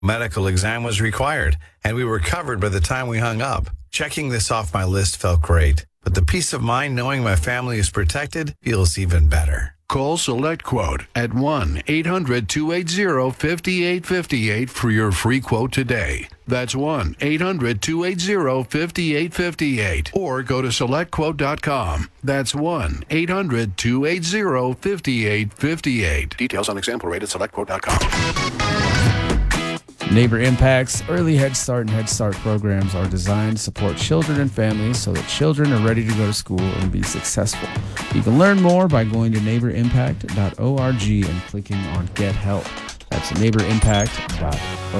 Medical exam was required, and we were covered by the time we hung up. Checking this off my list felt great, but the peace of mind knowing my family is protected feels even better. Call SelectQuote at 1-800-280-5858 for your free quote today. That's 1-800-280-5858. Or go to SelectQuote.com. That's 1-800-280-5858. Details on example rate at SelectQuote.com. Neighbor Impact's early Head Start and Head Start programs are designed to support children and families so that children are ready to go to school and be successful. You can learn more by going to neighborimpact.org and clicking on Get Help. That's neighborimpact.org.